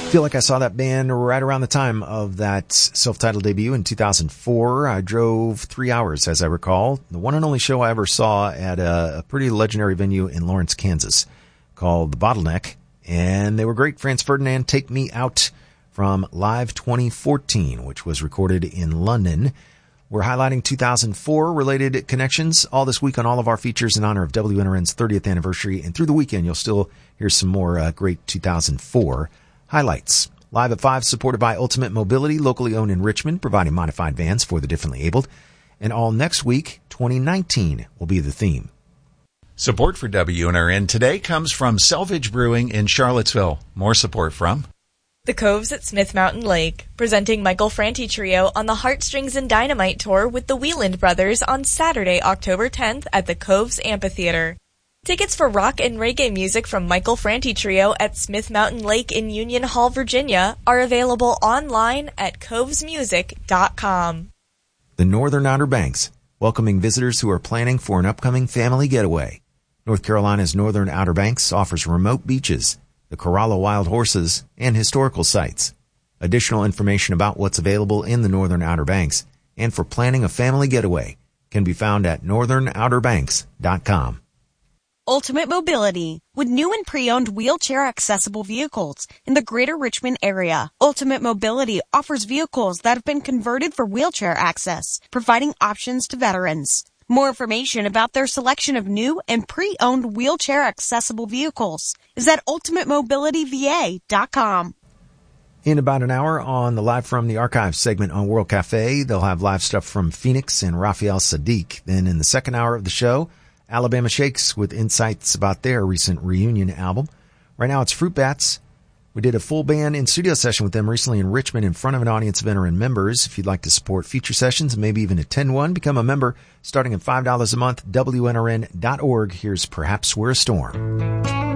Feel like I saw that band right around the time of that self-titled debut in 2004. I drove 3 hours, as I recall. The one and only show I ever saw at a pretty legendary venue in Lawrence, Kansas called The Bottleneck. And they were great. Franz Ferdinand, Take Me Out from Live 2014, which was recorded in London. We're highlighting 2004 related connections all this week on all of our features in honor of WNRN's 30th anniversary. And through the weekend, you'll still hear some more great 2004 highlights. Live at 5, supported by Ultimate Mobility, locally owned in Richmond, providing modified vans for the differently abled. And all next week, 2019 will be the theme. Support for WNRN today comes from Selvage Brewing in Charlottesville. More support from The Coves at Smith Mountain Lake, presenting Michael Franti Trio on the Heartstrings and Dynamite Tour with the Wieland Brothers on Saturday, October 10th at the Coves Amphitheater. Tickets for rock and reggae music from Michael Franti Trio at Smith Mountain Lake in Union Hall, Virginia are available online at covesmusic.com. The Northern Outer Banks, welcoming visitors who are planning for an upcoming family getaway. North Carolina's Northern Outer Banks offers remote beaches, the Corolla Wild Horses, and historical sites. Additional information about what's available in the Northern Outer Banks and for planning a family getaway can be found at northernouterbanks.com. Ultimate Mobility, with new and pre-owned wheelchair-accessible vehicles in the greater Richmond area. Ultimate Mobility offers vehicles that have been converted for wheelchair access, providing options to veterans. More information about their selection of new and pre-owned wheelchair-accessible vehicles is at ultimatemobilityva.com. In about an hour on the Live from the Archives segment on World Cafe, they'll have live stuff from Phoenix and Raphael Sadiq. Then in the second hour of the show, Alabama Shakes with insights about their recent reunion album. Right now it's Fruit Bats. We did a full band in-studio session with them recently in Richmond in front of an audience of NRN members. If you'd like to support future sessions and maybe even attend one, become a member starting at $5 a month, WNRN.org. Here's Perhaps We're a Storm.